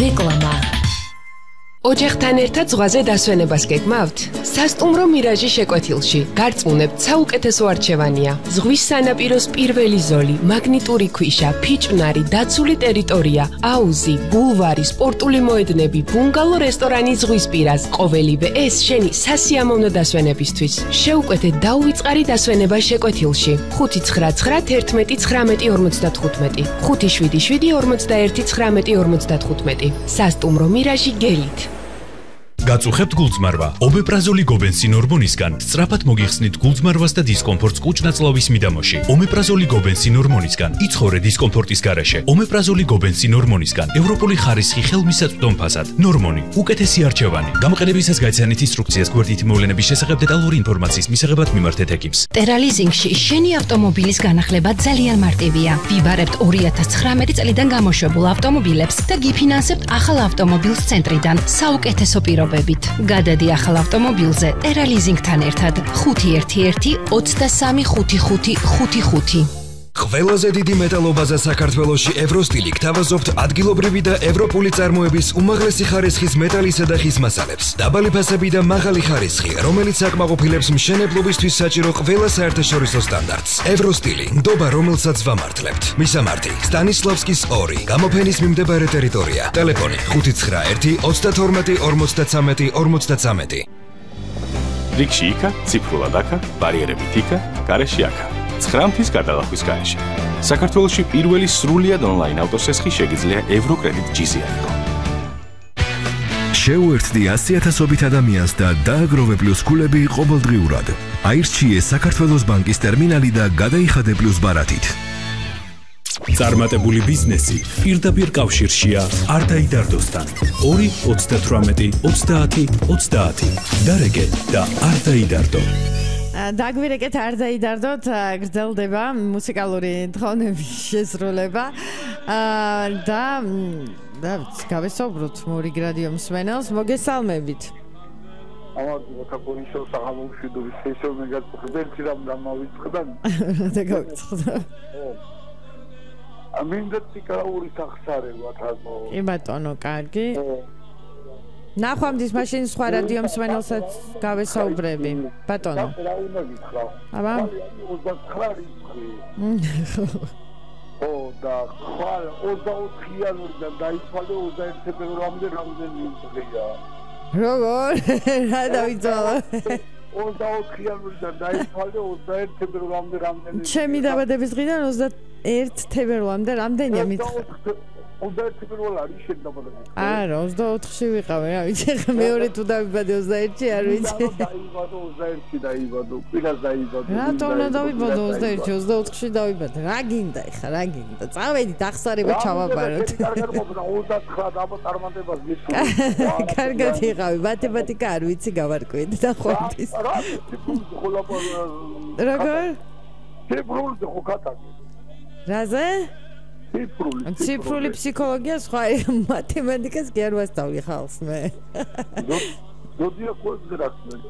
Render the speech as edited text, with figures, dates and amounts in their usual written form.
რეკლამა. ოჯახთან ერთად ზღვაზე დასვენებას გეგმავთ? სასტუმრო მირაჟი შეკვეთილში. გარწმუნებთ, საუკეთესო არჩევანია. ზღვის სანაპიროს პირველი ზოლი, მაგნიტური ქვიშა, ფიჭვნარი, დაცული ტერიტორია, აუზი, ბულვარი, სპორტული მოედნები, ბუნგალო რესტორანი ზღვის პირას. ყოველივე ეს შენი სასიამოვნო დასვენებისთვის. შეუკვეთე დაუვიწყარი დასვენება შეკვეთილში. 599 11 19 55 577 41 19 55 სასტუმრო მირაჟი გელით. გაწუხებთ გულწმარვა. ომეპრაზოლი გობენსინ ჰორმონისგან სწრაფად მოგიხსნით გულწმარვას და დისკომფორტს კუჭ-ნაწლავის მიდამოში. ომეპრაზოლი გობენსინ ჰორმონისგან იცხოვრე დისკომფორტის გარეშე. ომეპრაზოლი გობენსინ ჰორმონისგან ევროპული ხარისხი ხელმისაწვდომ ფასად. ნორმონი უკეთესი არჩევანი. გამოყენებისას გაიცანით ინსტრუქციას გვერდითი მოვლენების შესახებ დეტალური ინფორმაციის მისაღებად მიმართეთ ეკიპს. ტერალიზინგში შენი ავტომობილის განახლება ძალიან მარტივია. ვიბარებთ 2019 წლიდან გამოშვებულ ავტომობილებს და გიფინანსებთ ახალ ავტომობილს ცენტრიდან საუკეთესო პირობებით. გადადი ახალ ავტომობილზე ტერალიზინგთან ერთად 511 23 55 55. ყველაზე დიდი მეტალობაზა საქართველოში ევროსტილი გთავაზობთ ადგილობრივი და ევროპული წარმოების უმაღლესი ხარისხის მეტალისა და ხის მასალებს. დაბალი ფასები და მაღალი ხარისხი, რომელიც აკმაყოფილებს მშენებლობისთვის საჭირო ყველა საერთაშორისო სტანდარტს. ევროსტილი, ნდობა, რომელსაც ვამართლებთ. მისამართი: სტანისლავსკის 2, გამოფენის მიმდებარე ტერიტორია. ტელეფონი 591 32 53 53. რიგში იქა, ციფრულად აქა, ბარიერებით იქა, გარეშე აქა. 9 გადალახვის გარეშე. საქართველოში პირველი სრულიად ონლაინ ავტოსესხი შეგიძლია ევროკრედიტ ჯიზი აიღო. შეუერთდი 100,000-ობით ადამიანს და დააგროვე პლუს ქულები ყოველდღიურად. აირჩიე საქართველოს ბანკის ტერმინალი და გადაიხადე პლუს ბარათით. წარმატებული ბიზნესი პირდაპირ კავშირშია არ დაიდარდოსთან. 2 38 30 30. დარეგე და არ დაიდარდო. დაგვირეკეთ არ დაიდარდოთ, გრძელდება მუსიკალური თხოვნების შესრულება და გავესაუბროთ მორიგ რადიო მსმენელს, მოგესალმებით. ამაზე კაპონიშო საღამოშვიდობის სესიონი გაწუხებთ რამ დამავიწყდა. რა გავიწყდა? ამინდა ციკაური სახსარევა თაზო. კი ბატონო, კარგი. ნახვამდის მაშინ სხვა რადიო მსმენელსაც გავესაუბრები. ბატონო. რა უნდა გითხრა? აბა 29 რიცხვი. და ხვალ 24 იანვრიდან დაიცვალე 21 თებერვალამდე რამდენი დღეა? როგორ? რა დავიწყო? 24 იანვრიდან დაიცვალე 21 თებერვალამდე რამდენი? ჩემი დაბადების დღიდან 21 თებერვალამდე რამდენია მითხრა? 21 თებერვალ არის შენ დაბადებული. არა, 24-ში ვიყავი, რა ვიცი, ხა მეორე თუ დავიბადე 21-ში, არ ვიცი. დაიბადო 21-ში დაიბადო, პირას დაიბადო. რატომ უნდა დავიბადო 21-ში, 24-ში დავიბადე? რა გინდა ხა, რა გინდა? წავედით ახსარება ჩავაბაროთ. კარგად ყოფნა 29 დაბა წარმატებას მისული. კარგად იყავი, მათემატიკა არ ვიცი გავარკვიეთ და ხვამდის. რა, ციფრულზე ხო ლაპარაკ. როგორ? ციფრულზე ხო კატაკი. რაზე? ციფრული ფსიქოლოგია სხვა მათემატიკას კი არ ვასწავლი ხალხს მე. ზოდია კოძრაკს